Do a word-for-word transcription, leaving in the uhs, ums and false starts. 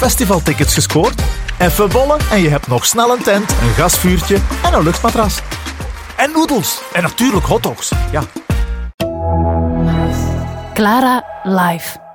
festivaltickets gescoord? Even bollen en je hebt nog snel een tent, een gasvuurtje en een luchtmatras. En noedels. En natuurlijk hotdogs. Ja. Clara live.